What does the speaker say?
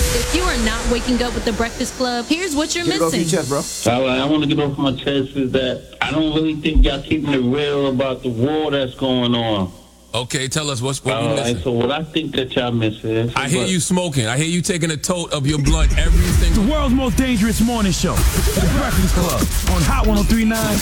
If you are not waking up with the Breakfast Club, here's what you're Get it off your missing. chest, bro. I want to get off my chest is that I don't really think y'all keeping it real about the war that's going on. Okay, tell us what we All right, missing. so what I think that y'all missing is... I hear you smoking. I hear you taking a tote of your blunt every single The world's most dangerous morning show. The Breakfast Club on Hot 103.9